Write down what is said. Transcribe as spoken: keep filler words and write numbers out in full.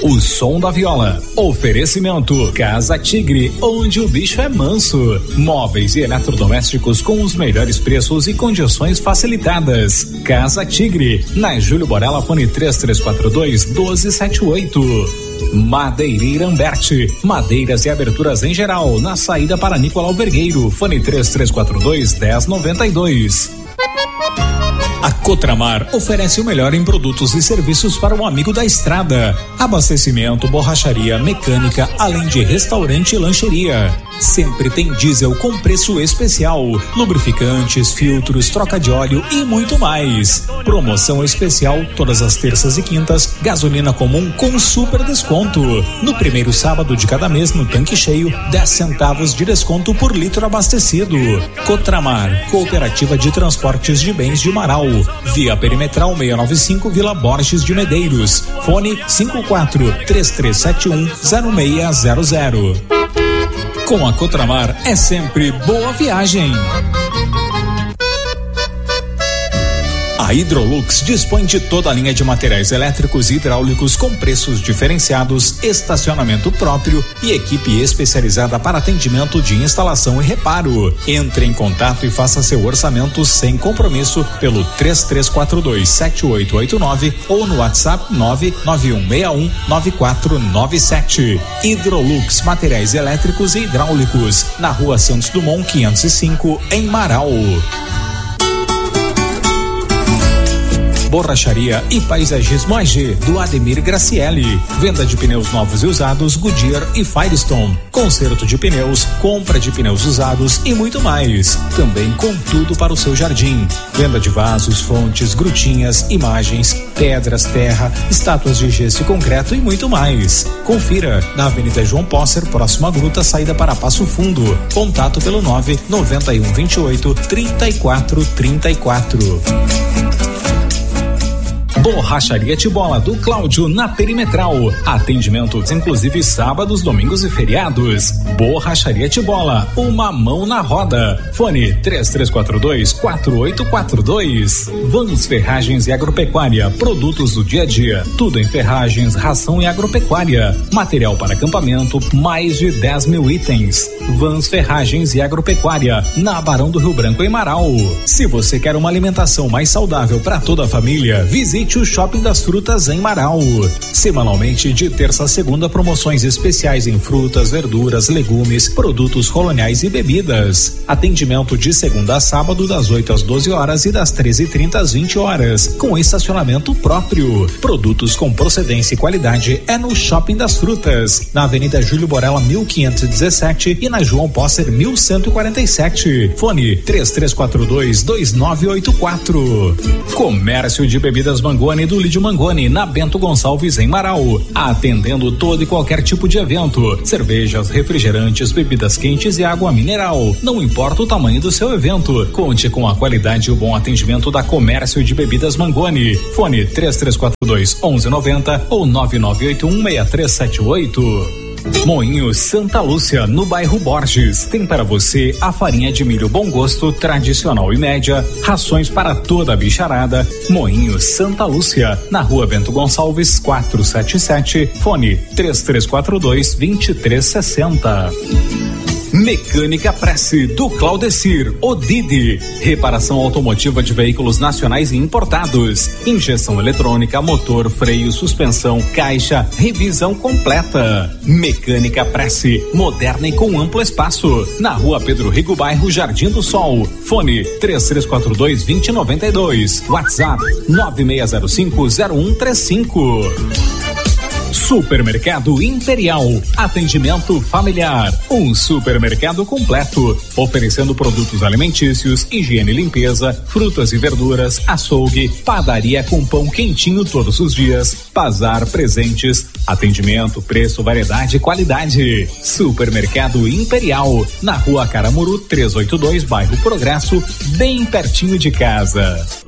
O som da viola. Oferecimento Casa Tigre, onde o bicho é manso. Móveis e eletrodomésticos com os melhores preços e condições facilitadas. Casa Tigre, na Júlio Borella, fone três três quatro dois, um dois sete oito. Madeireira Amberti, madeiras e aberturas em geral, na saída para Nicolau Vergueiro, fone três três quatro dois, um zero nove dois. A Cotramar oferece o melhor em produtos e serviços para o amigo da estrada. Abastecimento, borracharia, mecânica, além de restaurante e lancheria. Sempre tem diesel com preço especial, lubrificantes, filtros, troca de óleo e muito mais. Promoção especial todas as terças e quintas, gasolina comum com super desconto. No primeiro sábado de cada mês, no tanque cheio, dez centavos de desconto por litro abastecido. Cotramar, Cooperativa de Transportes de Bens de Marau. Via Perimetral seiscentos e noventa e cinco, Vila Borges de Medeiros. Fone cinco quatro três três sete um zero seis zero zero. Com a Cotramar é sempre boa viagem. A Hidrolux dispõe de toda a linha de materiais elétricos e hidráulicos com preços diferenciados, estacionamento próprio e equipe especializada para atendimento de instalação e reparo. Entre em contato e faça seu orçamento sem compromisso pelo três três quatro dois, sete oito oito nove ou no WhatsApp nove nove um seis um nove quatro nove sete. Hidrolux, materiais elétricos e hidráulicos, na Rua Santos Dumont quinhentos e cinco, em Marau. Borracharia e Paisagismo A G, do Ademir Gracielli. Venda de pneus novos e usados Goodyear e Firestone. Conserto de pneus, compra de pneus usados e muito mais. Também com tudo para o seu jardim. Venda de vasos, fontes, grutinhas, imagens, pedras, terra, estátuas de gesso e concreto e muito mais. Confira na Avenida João Posser, próxima à gruta, saída para Passo Fundo. Contato pelo nove nove um dois oito, três quatro três quatro. Borracharia Tibola, do Cláudio, na Perimetral. Atendimentos inclusive sábados, domingos e feriados. Borracharia Tibola, uma mão na roda. Fone três três quatro dois, quatro oito quatro dois. Vans Ferragens e Agropecuária, produtos do dia a dia. Tudo em ferragens, ração e agropecuária. Material para acampamento, mais de dez mil itens. Vans Ferragens e Agropecuária, na Barão do Rio Branco, em Marau. Se você quer uma alimentação mais saudável para toda a família, visite o Shopping das Frutas em Marau. Semanalmente, de terça a segunda, promoções especiais em frutas, verduras, legumes, produtos coloniais e bebidas. Atendimento de segunda a sábado, das oito às doze horas e das treze e trinta às vinte horas, com estacionamento próprio. Produtos com procedência e qualidade é no Shopping das Frutas, na Avenida Júlio Borella mil quinhentos e dezessete e na João Posser mil cento e quarenta e sete. Fone três três quatro dois, dois nove oito quatro. Comércio de Bebidas Mangoni, do Lídio Mangoni, na Bento Gonçalves, em Marau, atendendo todo e qualquer tipo de evento, cervejas, refrigerantes, bebidas quentes e água mineral, não importa o tamanho do seu evento, conte com a qualidade e o bom atendimento da Comércio de Bebidas Mangoni. Fone três três quatro dois, onze noventa ou nove nove oito um, seis três sete oito. Moinhos Santa Lúcia, no bairro Borges, tem para você a farinha de milho Bom Gosto, tradicional e média, rações para toda a bicharada. Moinhos Santa Lúcia, na Rua Bento Gonçalves quatrocentos e setenta e sete, fone três três quatro dois, dois três seis zero. Mecânica Prece, do Claudecir, o Didi. Reparação automotiva de veículos nacionais e importados. Injeção eletrônica, motor, freio, suspensão, caixa, revisão completa. Mecânica Prece, moderna e com amplo espaço. Na Rua Pedro Rigo, bairro Jardim do Sol. Fone três três quatro dois, dois zero nove dois. WhatsApp nove seis zero cinco, zero um três cinco. Supermercado Imperial, atendimento familiar, um supermercado completo, oferecendo produtos alimentícios, higiene e limpeza, frutas e verduras, açougue, padaria com pão quentinho todos os dias, bazar, presentes, atendimento, preço, variedade e qualidade. Supermercado Imperial, na Rua Caramuru trezentos e oitenta e dois, bairro Progresso, bem pertinho de casa.